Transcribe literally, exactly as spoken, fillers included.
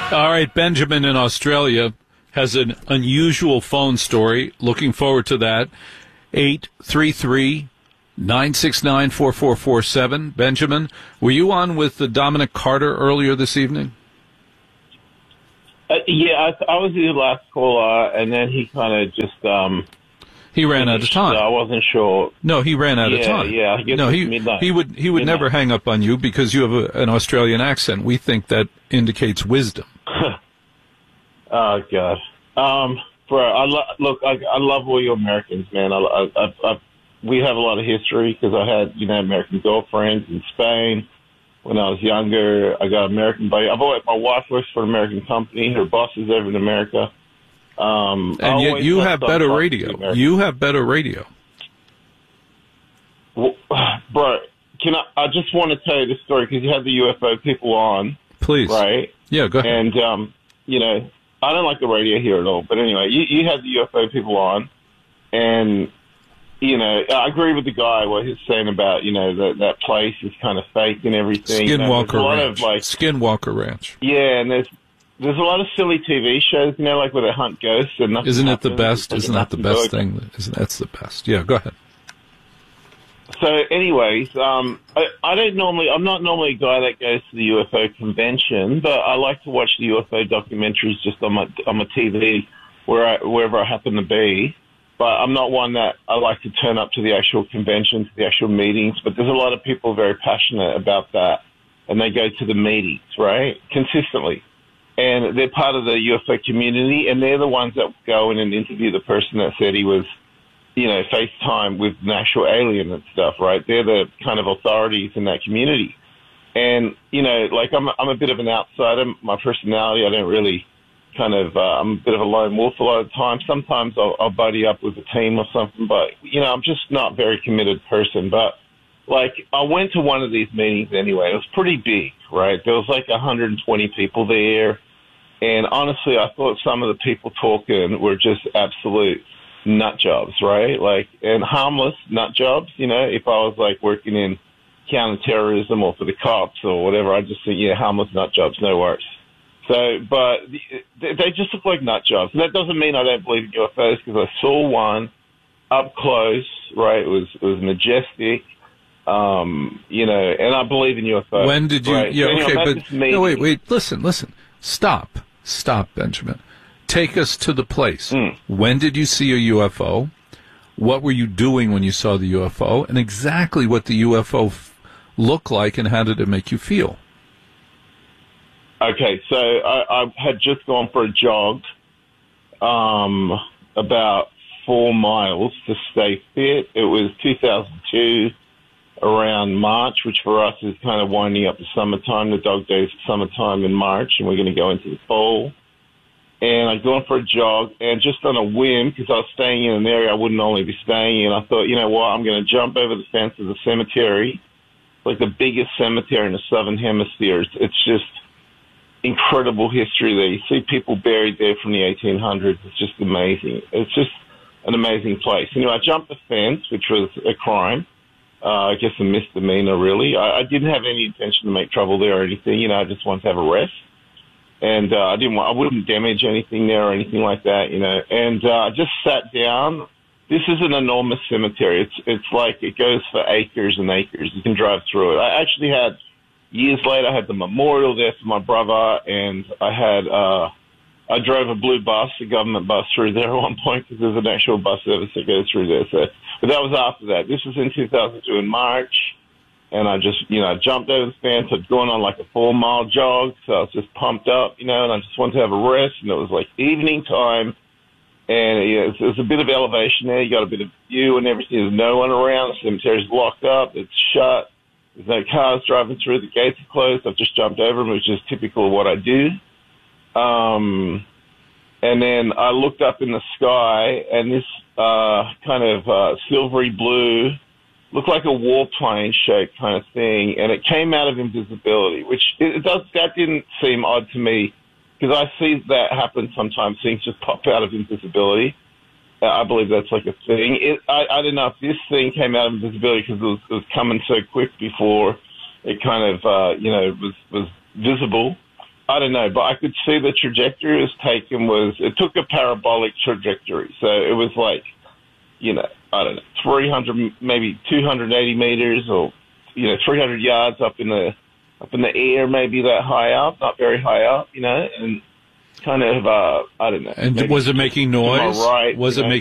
All right, Benjamin in Australia has an unusual phone story. Looking forward to that. eight three three, nine six nine, four four four seven. Benjamin, were you on with uh, Dominic Carter earlier this evening? Uh, yeah, I, I was the last caller, and then he kind of just... Um, he ran out of time. So I wasn't sure. No, he ran out yeah, of time. Yeah, I guess no, he midnight. he would he would midnight. never hang up on you because you have a, an Australian accent. We think that indicates wisdom. Oh God, um, bro, I lo- look, I, I love all you Americans, man. I, I, I, I, we have a lot of history because I had, you know, American girlfriends in Spain when I was younger. I got American buddy. I've always, my wife works for an American company. Her boss is over in America. Um, and yet you have better radio. You have better radio. Well, bro, can I, I just want to tell you this story because you had the U F O people on. Please. Right? Yeah, go ahead. And, um, you know, I don't like the radio here at all. But anyway, you, you had the U F O people on. And, you know, I agree with the guy what he's saying about, you know, that that place is kind of fake and everything. Skinwalker you know, Ranch. Of, like, Skinwalker Ranch. Yeah, and there's there's a lot of silly T V shows, you know, like where they hunt ghosts and nothing Isn't it the happens. best? Like Isn't that the best thing? Isn't that's the best? Yeah, go ahead. So, anyways, um, I, I don't normally, I'm not normally a guy that goes to the U F O convention, but I like to watch the U F O documentaries just on my on my T V where I, wherever I happen to be. But I'm not one that I like to turn up to the actual conventions, the actual meetings. But there's a lot of people very passionate about that, and they go to the meetings, right, consistently. And they're part of the U F O community, and they're the ones that go in and interview the person that said he was, you know, FaceTime with an actual alien and stuff, right? They're the kind of authorities in that community. And, you know, like I'm, I'm a bit of an outsider. My personality, I don't really kind of, uh, I'm a bit of a lone wolf a lot of the time. Sometimes I'll, I'll buddy up with a team or something, but, you know, I'm just not a very committed person. But, like, I went to one of these meetings anyway. It was pretty big, right? There was like one hundred twenty people there. And honestly, I thought some of the people talking were just absolute nut jobs, right? Like, and harmless nut jobs, you know, if I was like working in counterterrorism or for the cops or whatever, I'd just think, yeah, harmless nut jobs, no worries. So, but they just look like nut jobs. And that doesn't mean I don't believe in U F Os because I saw one up close, right? It was, it was majestic. Um, you know, and I believe in U F Os. When did you, right? yeah, so, okay, you know, but, no, wait, wait, listen, listen, stop, stop, Benjamin. Take us to the place. Mm. When did you see a U F O? What were you doing when you saw the U F O? And exactly what the U F O f- looked like and how did it make you feel? Okay, so I, I had just gone for a jog, um, about four miles to stay fit. It was two thousand two, around March, which for us is kind of winding up the summertime. The dog days are summertime in March, and we're going to go into the fall. And I'd gone for a jog, and just on a whim, because I was staying in an area I wouldn't normally be staying in, I thought, you know what, I'm going to jump over the fence of the cemetery, like the biggest cemetery in the Southern Hemisphere. It's, it's just incredible history there. You see people buried there from the eighteen hundreds. It's just amazing. It's just an amazing place. Anyway, I jumped the fence, which was a crime. Uh, I guess a misdemeanor, really. I, I didn't have any intention to make trouble there or anything. You know, I just wanted to have a rest. And uh, I didn't want, I wouldn't damage anything there or anything like that, you know. And uh, I just sat down. This is an enormous cemetery. It's it's like it goes for acres and acres. You can drive through it. I actually had, years later, I had the memorial there for my brother, and I had, uh, I drove a blue bus, a government bus through there at one point because there's an actual bus service that goes through there. So, but that was after that. This was in two thousand two in March. And I just, you know, I jumped over the fence. I'd gone on like a four-mile jog, so I was just pumped up, you know, and I just wanted to have a rest. And it was like evening time, and you know, there's a bit of elevation there. You got a bit of view and everything. There's no one around. The cemetery's locked up. It's shut. There's no cars driving through. The gates are closed. I've just jumped over them, which is typical of what I do. Um, and then I looked up in the sky, and this uh, kind of uh, silvery blue, looked like a warplane shaped kind of thing, and it came out of invisibility, which it, it does, that didn't seem odd to me, because I see that happen sometimes. Things just pop out of invisibility. Uh, I believe that's like a thing. It, I, I don't know if this thing came out of invisibility because it was, it was coming so quick before it kind of, uh, you know, was, was visible. I don't know, but I could see the trajectory it was taken was, it took a parabolic trajectory. So it was like, you know, I don't know, three hundred, maybe two hundred eighty meters or, you know, three hundred yards up in the, up in the air, maybe that high up, not very high up, you know, and kind of, uh, I don't know. And was it making noise? Right, was you it know? making